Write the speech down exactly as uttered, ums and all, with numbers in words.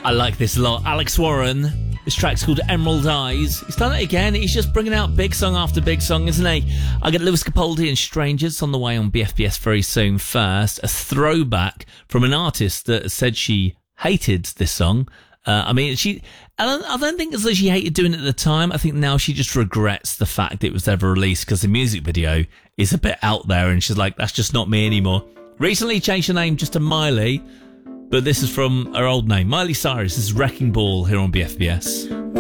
I like this a lot. Alex Warren. This track's called Emerald Eyes. He's done it again. He's just bringing out big song after big song, isn't he? I get Lewis Capaldi and Strangers on the way on B F B S very soon. First, a throwback from an artist that said she hated this song. Uh, I mean, she. I don't, I don't think it's that she hated doing it at the time. I think now she just regrets the fact it was ever released because the music video is a bit out there, and she's like, "That's just not me anymore." Recently changed her name just to Miley, but this is from her old name, Miley Cyrus. This is Wrecking Ball here on B F B S.